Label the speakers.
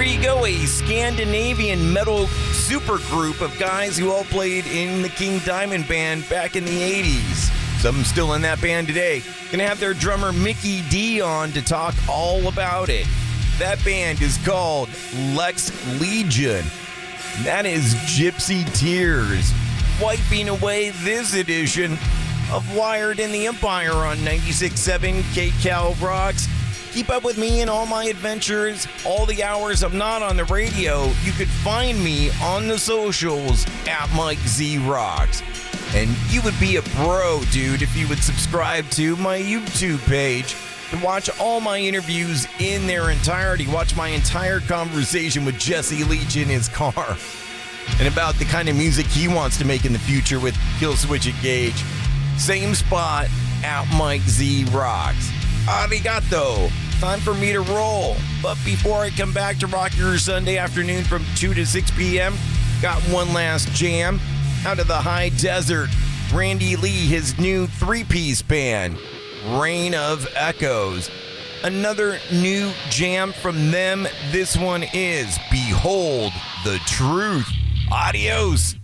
Speaker 1: you go, a Scandinavian metal supergroup of guys who all played in the King Diamond Band back in the 80s. Some still in that band today. Gonna have their drummer Mickey D on to talk all about it. That band is called Lex Legion. That is Gypsy Tears, wiping away this edition of Wired in the Empire on 96.7 KCal Rocks. Keep up with me and all my adventures, all the hours I'm not on the radio. You could find me on the socials at Mike Z Rocks. And you would be a bro, dude, if you would subscribe to my YouTube page and watch all my interviews in their entirety. Watch my entire conversation with Jesse Leach in his car and about the kind of music he wants to make in the future with Killswitch Engage. Same spot at Mike Z Rocks. Arigato. Time for me to roll. But before I come back to rock your Sunday afternoon from 2 to 6 p.m., got one last jam out of the high desert. Randy Lee, his new three-piece band, Reign of Echoes. Another new jam from them. This one is Behold the Truth. Adios.